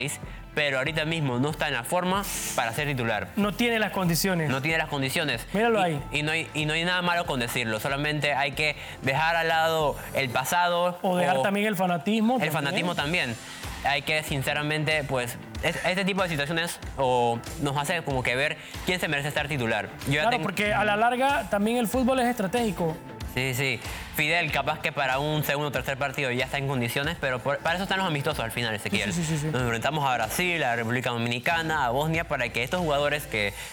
pero ahorita mismo no está en la forma para ser titular. No tiene las condiciones. No tiene las condiciones. Míralo ahí. Y no hay nada malo con decirlo. Solamente hay que dejar al lado el pasado. O dejar también el fanatismo. El fanatismo también. Hay que, sinceramente, pues, este tipo de situaciones nos hace como que ver quién se merece estar titular. Claro, porque a la larga también el fútbol es estratégico. Sí, sí. Fidel, capaz que para un segundo o tercer partido ya está en condiciones, pero para eso están los amistosos al final, Ezequiel. Sí. Nos enfrentamos a Brasil, a la República Dominicana, a Bosnia, para que estos jugadores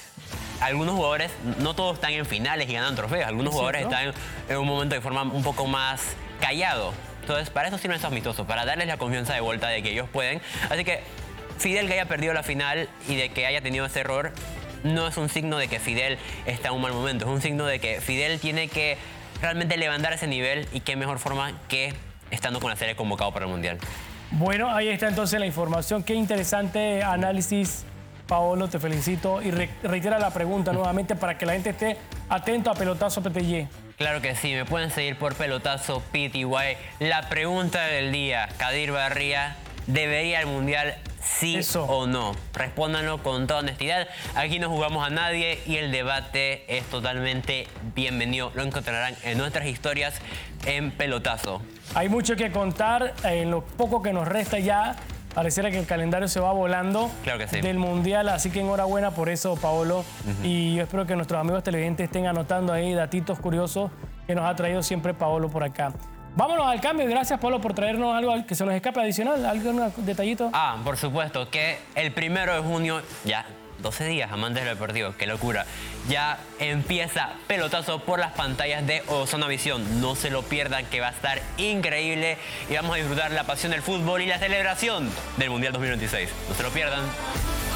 algunos jugadores, no todos están en finales y ganan trofeos, algunos jugadores están en un momento de forma un poco más callado. Entonces, para eso sirven estos amistosos, para darles la confianza de vuelta de que ellos pueden. Así que Fidel, que haya perdido la final y de que haya tenido ese error, no es un signo de que Fidel está en un mal momento, es un signo de que Fidel tiene que realmente levantar ese nivel, y qué mejor forma que estando con la serie convocado para el Mundial. Bueno, ahí está entonces la información. Qué interesante análisis, Paolo, te felicito. Y reitera la pregunta nuevamente para que la gente esté atento a Pelotazo PTY. Claro que sí, me pueden seguir por Pelotazo PTY. La pregunta del día, Kadir Barría, ¿debería el Mundial sí o no? Respóndanlo con toda honestidad. Aquí no jugamos a nadie y el debate es totalmente bienvenido. Lo encontrarán en nuestras historias en Pelotazo. Hay mucho que contar. En lo poco que nos resta ya, pareciera que el calendario se va volando del Mundial. Así que enhorabuena por eso, Paolo. Y yo espero que nuestros amigos televidentes estén anotando ahí datitos curiosos que nos ha traído siempre Paolo por acá. Vámonos al cambio. Gracias, Paolo, por traernos algo que se nos escape adicional. ¿Algún detallito? Por supuesto, que el 1 de junio, ya 12 días, amantes del deportivo, qué locura, ya empieza Pelotazo por las pantallas de Ozona Visión. No se lo pierdan, que va a estar increíble y vamos a disfrutar la pasión del fútbol y la celebración del Mundial 2026. No se lo pierdan.